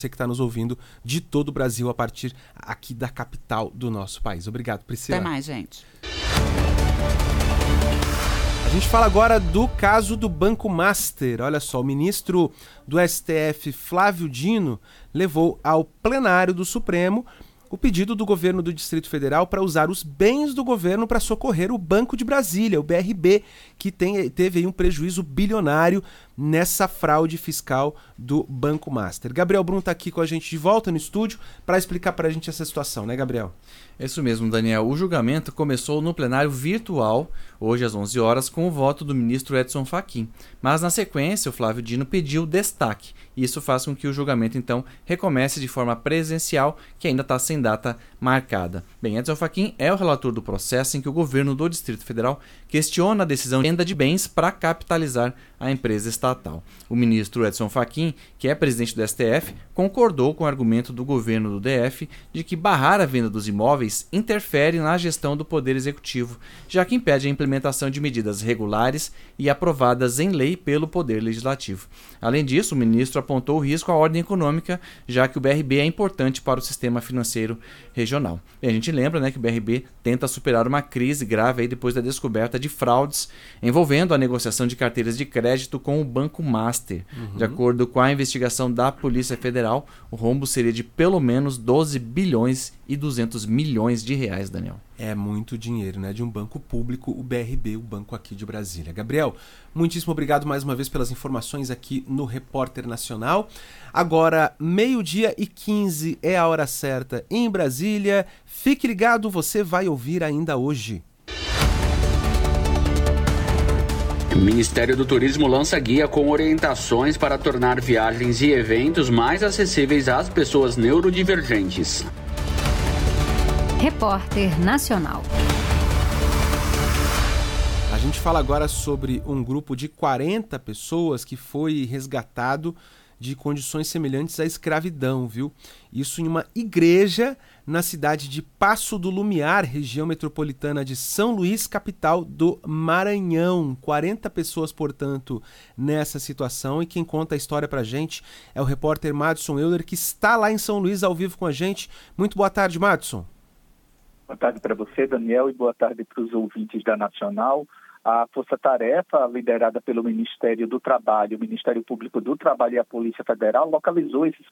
você que está nos ouvindo de todo o Brasil a partir aqui da capital do nosso país. Obrigado, Priscila. Até mais, gente. A gente fala agora do caso do Banco Master. Olha só, o ministro do STF, Flávio Dino, levou ao plenário do Supremo o pedido do governo do Distrito Federal para usar os bens do governo para socorrer o Banco de Brasília, o BRB, que teve aí um prejuízo bilionário nessa fraude fiscal do Banco Master. Gabriel Brum está aqui com a gente de volta no estúdio para explicar para a gente essa situação, né, Gabriel? É isso mesmo, Daniel. O julgamento começou no plenário virtual, hoje às 11 horas, com o voto do ministro Edson Fachin. Mas, na sequência, o Flávio Dino pediu destaque. E isso faz com que o julgamento, então, recomece de forma presencial, que ainda está sem data marcada. Bem, Edson Fachin é o relator do processo em que o governo do Distrito Federal questiona a decisão de venda de bens para capitalizar a empresa estatal. O ministro Edson Fachin, que é presidente do STF, concordou com o argumento do governo do DF de que barrar a venda dos imóveis interfere na gestão do Poder Executivo, já que impede a implementação de medidas regulares e aprovadas em lei pelo Poder Legislativo. Além disso, o ministro apontou o risco à ordem econômica, já que o BRB é importante para o sistema financeiro regional. E a gente lembra, que o BRB tenta superar uma crise grave aí depois da descoberta de fraudes envolvendo a negociação de carteiras de crédito com o Banco Master. De acordo com a investigação da Polícia Federal, o rombo seria de pelo menos 12 bilhões e 200 milhões de reais, Daniel. É muito dinheiro, né? De um banco público, o BRB, o banco aqui de Brasília. Gabriel, muitíssimo obrigado mais uma vez pelas informações aqui no Repórter Nacional. Agora, 12h15 é a hora certa em Brasília. Fique ligado, você vai ouvir ainda hoje. O Ministério do Turismo lança guia com orientações para tornar viagens e eventos mais acessíveis às pessoas neurodivergentes. Repórter Nacional. A gente fala agora sobre um grupo de 40 pessoas que foi resgatado de condições semelhantes à escravidão, viu? Isso em uma igreja na cidade de Passo do Lumiar, região metropolitana de São Luís, capital do Maranhão. 40 pessoas, portanto, nessa situação. E quem conta a história pra gente é o repórter Madison Euler, que está lá em São Luís ao vivo com a gente. Muito boa tarde, Madison. Boa tarde para você, Daniel, e boa tarde para os ouvintes da Nacional. A Força Tarefa, liderada pelo Ministério do Trabalho, o Ministério Público do Trabalho e a Polícia Federal, localizou essas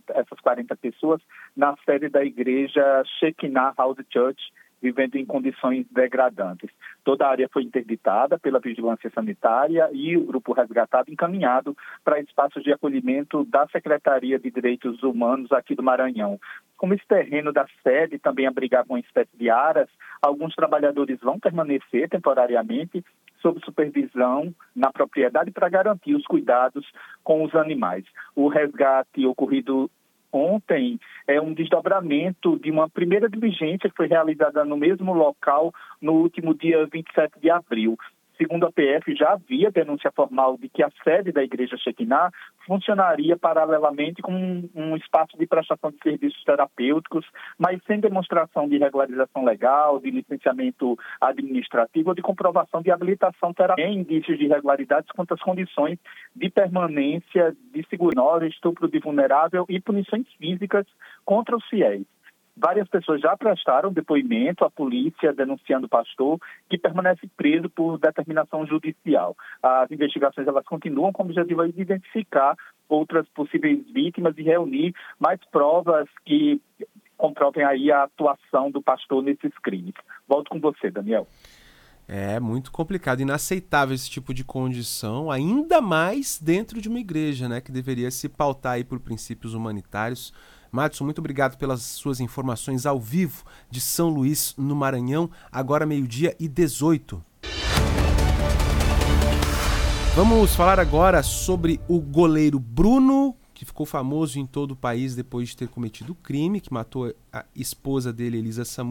40 pessoas na sede da igreja Shekinah House Church, vivendo em condições degradantes. Toda a área foi interditada pela Vigilância Sanitária e o grupo resgatado encaminhado para espaços de acolhimento da Secretaria de Direitos Humanos aqui do Maranhão. Como esse terreno da sede também abrigava uma espécie de aras, alguns trabalhadores vão permanecer temporariamente sob supervisão na propriedade para garantir os cuidados com os animais. O resgate ocorrido ontem é um desdobramento de uma primeira diligência que foi realizada no mesmo local no último dia 27 de abril. Segundo a PF, já havia denúncia formal de que a sede da Igreja Shekinah funcionaria paralelamente com um espaço de prestação de serviços terapêuticos, mas sem demonstração de regularização legal, de licenciamento administrativo ou de comprovação de habilitação terapêutica. Tem indícios de irregularidades quanto às condições de permanência de segurança, estupro de vulnerável e punições físicas contra os fiéis. Várias pessoas já prestaram depoimento à polícia denunciando o pastor, que permanece preso por determinação judicial. As investigações elas continuam com o objetivo de identificar outras possíveis vítimas e reunir mais provas que comprovem aí a atuação do pastor nesses crimes. Volto com você, Daniel. É muito complicado, inaceitável esse tipo de condição, ainda mais dentro de uma igreja, né, que deveria se pautar aí por princípios humanitários. Madison, muito obrigado pelas suas informações ao vivo de São Luís, no Maranhão, agora 12h18. Vamos falar agora sobre o goleiro Bruno, que ficou famoso em todo o país depois de ter cometido o crime, que matou a esposa dele, Elisa Samúdio.